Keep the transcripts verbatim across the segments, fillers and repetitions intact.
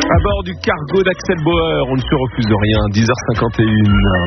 À bord du cargo d'Axel Bauer, on ne se refuse rien, dix heures cinquante et une.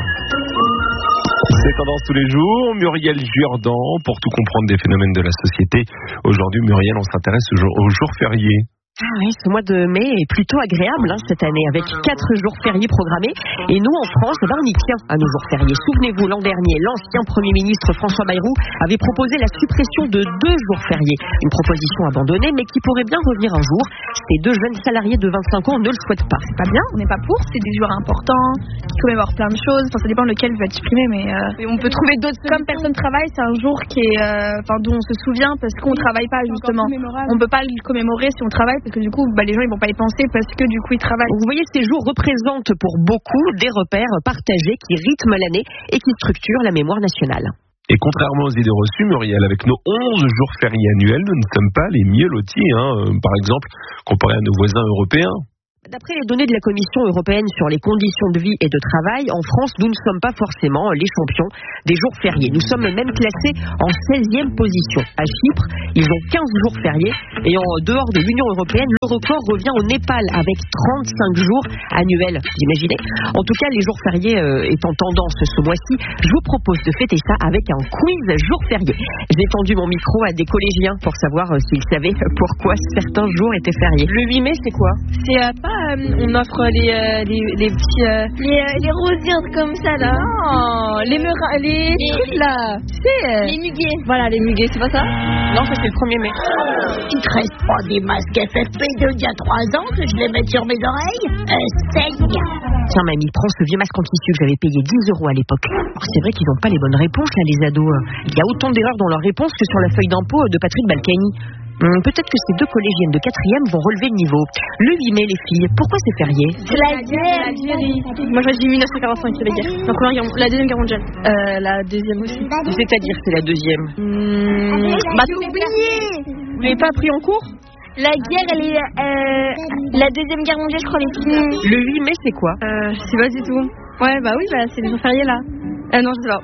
C'est Tendance tous les jours, Muriel Jourdan, pour tout comprendre des phénomènes de la société. Aujourd'hui, Muriel, on s'intéresse au jour, au jour férié. Ah oui, ce mois de mai est plutôt agréable hein, cette année, avec quatre jours fériés programmés. Et nous, en France, eh ben, on y tient à nos jours fériés. Souvenez-vous, l'an dernier, l'ancien Premier ministre François Bayrou avait proposé la suppression de deux jours fériés. Une proposition abandonnée, mais qui pourrait bien revenir un jour. Ces deux jeunes salariés de vingt-cinq ans ne le souhaitent pas. C'est pas bien, on n'est pas pour, c'est des jours importants, qui commémorent plein de choses. Enfin, ça dépend lequel va être supprimé, mais euh, on peut trouver d'autres. Comme personne travaille, c'est un jour qui est, euh, enfin, dont on se souvient parce qu'on travaille pas, justement. On peut pas le commémorer si on travaille. Parce que du coup, bah, les gens ils vont pas y penser parce que du coup ils travaillent. Vous voyez, ces jours représentent pour beaucoup des repères partagés qui rythment l'année et qui structurent la mémoire nationale. Et contrairement aux idées reçues, Muriel, avec nos onze jours fériés annuels, nous ne sommes pas les mieux lotis, hein, par exemple, comparé à nos voisins européens. D'après les données de la Commission européenne sur les conditions de vie et de travail, en France, nous ne sommes pas forcément les champions des jours fériés. Nous sommes même classés en seizième position. À Chypre, ils ont quinze jours fériés. Et en dehors de l'Union européenne, le record revient au Népal avec trente-cinq jours annuels. Vous imaginez ? En tout cas, les jours fériés euh, étant tendance ce mois-ci, je vous propose de fêter ça avec un quiz jour férié. J'ai tendu mon micro à des collégiens pour savoir euh, s'ils savaient pourquoi certains jours étaient fériés. Le huit mai, c'est quoi ? C'est euh, pas on offre les, euh, les, les petits... Euh, les, euh, les rosières comme ça, là. Non, les meurs... Les, les trucs, là. C'est... Euh, les muguets. Voilà, les muguets, c'est pas ça ? Non, ça c'est le premier mai. Il te reste pas des masques F F P d'il y a trois ans que je les mette sur mes oreilles ? Essaye. Tiens, mamie, prends ce vieux masque en tissu que j'avais payé dix euros à l'époque. Alors, c'est vrai qu'ils n'ont pas les bonnes réponses, là, les ados. Il y a autant d'erreurs dans leurs réponses que sur la feuille d'impôt de Patrick Balkany. Hum, peut-être que ces deux collégiennes de quatrième vont relever le niveau. Le huit mai, les filles, pourquoi c'est férié ? C'est la guerre. Moi, je dis dix-neuf cent quarante-cinq, c'est la guerre. La première guerre, la deuxième guerre mondiale. Euh, la deuxième aussi. C'est-à-dire, c'est la deuxième. Hum, bah, j'ai oublié. Vous l'avez pas pris en cours ? La guerre, elle est... Euh, la deuxième guerre mondiale, je crois, elle est finie. Le huit mai, c'est quoi ? Euh, je sais pas du tout. Ouais, bah oui, bah, c'est les jours fériés, là. Euh, non, je sais pas.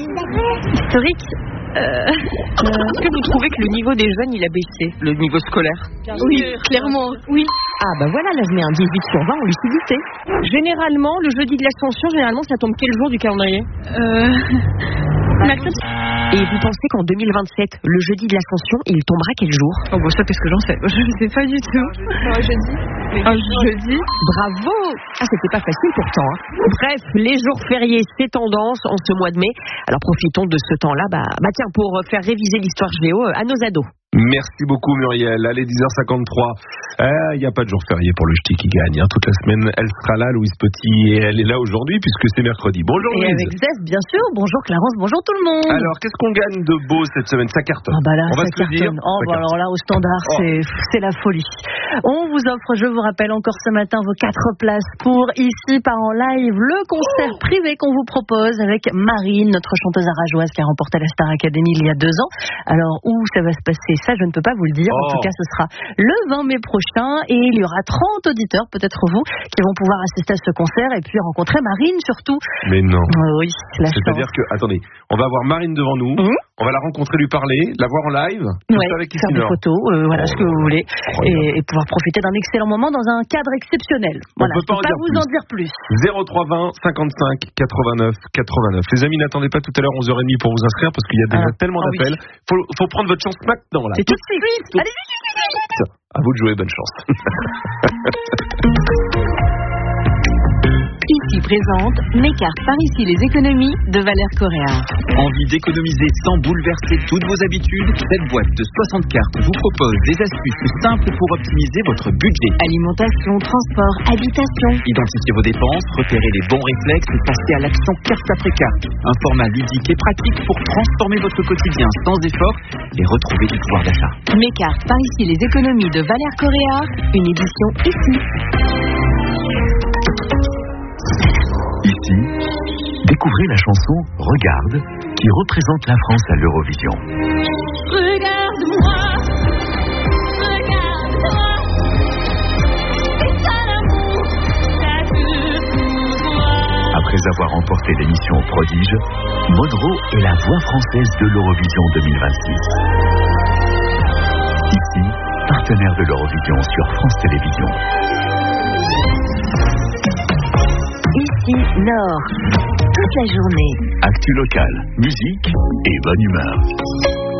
Historique. Euh... Est-ce que vous trouvez que le niveau des jeunes, il a baissé, le niveau scolaire ? Oui, clairement, oui. Ah bah voilà, là je mets un dix-huit sur vingt en lucidité. Généralement, le jeudi de l'Ascension, généralement ça tombe quel jour du calendrier ? Euh... Mercredi. Et vous pensez qu'en deux mille vingt-sept, le jeudi de l'Ascension, il tombera quel jour ? Oh bah ça, qu'est-ce que j'en sais ? Je ne sais pas du tout. Un jeudi. Un jeudi. Bravo ! Ah, c'était pas facile pourtant. Hein. Bref, les jours fériés, c'est tendance en ce mois de mai. Alors profitons de ce temps-là, bah, bah tiens, pour faire réviser l'histoire géo à nos ados. Merci beaucoup Muriel. Allez, dix heures cinquante-trois. Il n'y a pas de jour férié pour le ch'ti qui gagne. Hein. Toute la semaine, elle sera là, Louise Petit, et elle est là aujourd'hui puisque c'est mercredi. Bonjour et Louise. Et avec Zef, bien sûr. Bonjour Clarence, bonjour tout le monde. Alors, qu'est-ce qu'on gagne de beau cette semaine ? Ça cartonne. Ah bah là, On va ça se le dire. Oh ça bah alors là, au standard, oh. c'est, c'est la folie. On vous offre, je vous rappelle encore ce matin, vos quatre places pour Ici part en live, le concert privé qu'on vous propose avec Marine, notre chanteuse arageoise qui a remporté la Star Academy il y a deux ans. Alors, où ça va se passer, ça je ne peux pas vous le dire. Oh. En tout cas, ce sera le vingt mai prochain et il y aura trente auditeurs, peut-être vous, qui vont pouvoir assister à ce concert et puis rencontrer Marine surtout. Mais non. Euh, oui, la C'est-à-dire chance. que, attendez, on va avoir Marine devant nous, mmh. on va la rencontrer, lui parler, la voir en live, tout ouais, ça avec faire des photos, euh, voilà oh, ce que vous voulez, et, et pouvoir profiter d'un excellent moment dans un cadre exceptionnel. On voilà, peut pas, je peux pas vous plus. en dire plus. zéro trois vingt cinquante-cinq quatre-vingt-neuf quatre-vingt-neuf. Les amis, n'attendez pas tout à l'heure onze heures trente pour vous inscrire parce qu'il y a déjà ah, tellement ah, d'appels. Oui. Faut, faut prendre votre chance maintenant là. C'est tout de suite. Tout... Allez, vite, vite, vite. À vous de jouer, bonne chance. Ici présente Mécart par ici les économies de Valère Correa. Envie d'économiser sans bouleverser toutes vos habitudes ? Cette boîte de soixante cartes vous propose des astuces simples pour optimiser votre budget. Alimentation, transport, habitation. Identifiez vos dépenses, repérez les bons réflexes et passez à l'action carte après carte. Un format ludique et pratique pour transformer votre quotidien sans effort et retrouver du pouvoir d'achat. Mécart par ici les économies de Valère Correa, une édition ici. Ici, découvrez la chanson Regarde qui représente la France à l'Eurovision. Regarde-moi, regarde-moi, c'est ça l'amour, ça dure pour toi. Après avoir remporté l'émission Prodige, Monro est la voix française de l'Eurovision deux mille vingt-six. Ici, partenaire de l'Eurovision sur France Télévisions. Nord. Toute la journée. Actu locale, musique et bonne humeur.